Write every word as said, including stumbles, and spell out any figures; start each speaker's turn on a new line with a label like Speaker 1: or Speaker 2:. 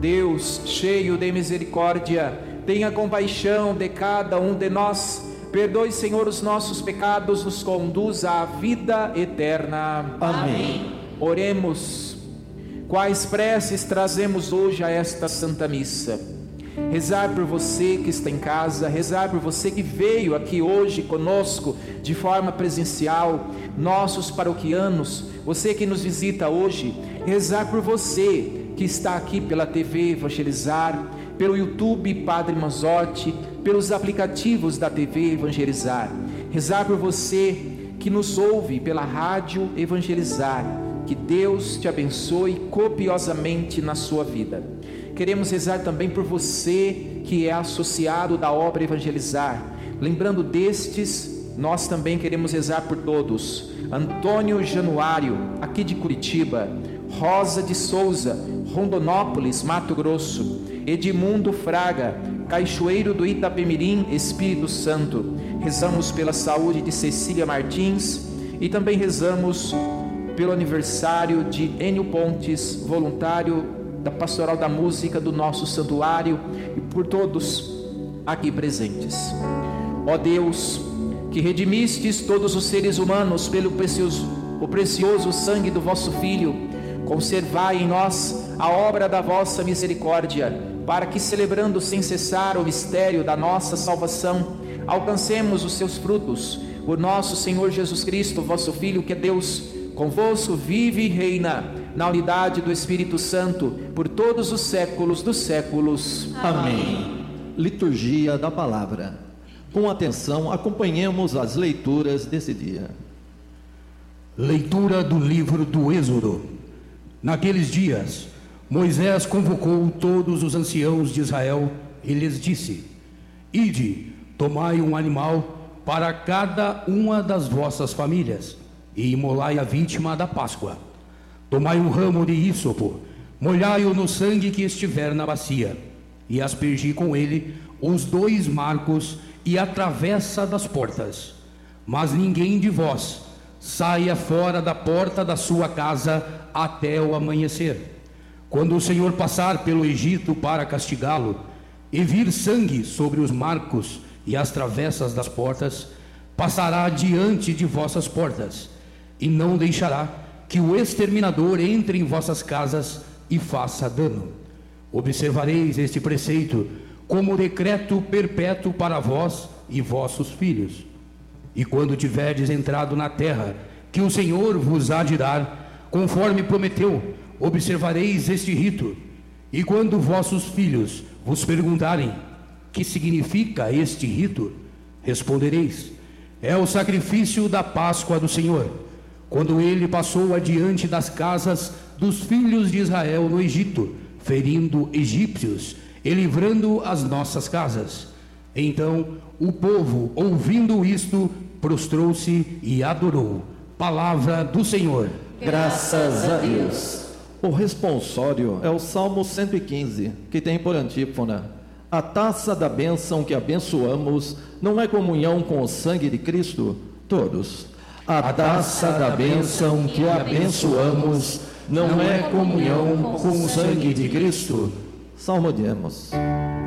Speaker 1: Deus, cheio de misericórdia, tenha compaixão de cada um de nós. Perdoe, Senhor, os nossos pecados, nos conduza à vida eterna.
Speaker 2: Amém.
Speaker 1: Oremos. Quais preces trazemos hoje a esta Santa Missa? Rezar por você que está em casa, rezar por você que veio aqui hoje conosco de forma presencial, nossos paroquianos, você que nos visita hoje, rezar por você que está aqui pela T V Evangelizar, pelo YouTube Padre Manzotti, pelos aplicativos da T V Evangelizar, rezar por você que nos ouve pela Rádio Evangelizar. Que Deus te abençoe copiosamente na sua vida. Queremos rezar também por você que é associado da obra Evangelizar. Lembrando destes, nós também queremos rezar por todos. Antônio Januário, aqui de Curitiba. Rosa de Souza, Rondonópolis, Mato Grosso. Edmundo Fraga, Cachoeiro do Itapemirim, Espírito Santo. Rezamos pela saúde de Cecília Martins e também rezamos pelo aniversário de Enio Pontes, voluntário da Pastoral da Música do nosso santuário, e por todos aqui presentes. Ó Deus, que redimistes todos os seres humanos pelo precioso, o precioso sangue do vosso Filho, conservai em nós a obra da vossa misericórdia, para que, celebrando sem cessar o mistério da nossa salvação, alcancemos os seus frutos. Por nosso Senhor Jesus Cristo, vosso Filho, que é Deus, convosco vive e reina na unidade do Espírito Santo por todos os séculos dos séculos.
Speaker 2: Amém. Liturgia da Palavra. Com atenção, acompanhemos as leituras desse dia.
Speaker 3: Leitura do livro do Êxodo. Naqueles dias, Moisés convocou todos os anciãos de Israel e lhes disse: Ide, tomai um animal para cada uma das vossas famílias e imolai a vítima da Páscoa. Tomai um ramo de ísopo, molhai-o no sangue que estiver na bacia, e aspergi com ele os dois marcos e a travessa das portas. Mas ninguém de vós saia fora da porta da sua casa até o amanhecer. Quando o Senhor passar pelo Egito para castigá-lo, e vir sangue sobre os marcos e as travessas das portas, passará diante de vossas portas, e não deixará que o exterminador entre em vossas casas e faça dano. Observareis este preceito como decreto perpétuo para vós e vossos filhos. E quando tiverdes entrado na terra que o Senhor vos há de dar, conforme prometeu, observareis este rito. E quando vossos filhos vos perguntarem: que significa este rito? Respondereis: é o sacrifício da Páscoa do Senhor, quando ele passou adiante das casas dos filhos de Israel no Egito, ferindo egípcios e livrando as nossas casas. Então o povo, ouvindo isto, prostrou-se e adorou. Palavra do Senhor.
Speaker 2: Graças a Deus. O responsório é o Salmo cento e quinze, que tem por antífona: a taça da bênção que abençoamos não é comunhão com o sangue de Cristo? Todos. A taça da bênção que abençoamos não é comunhão com o sangue de Cristo? Salmodiemos.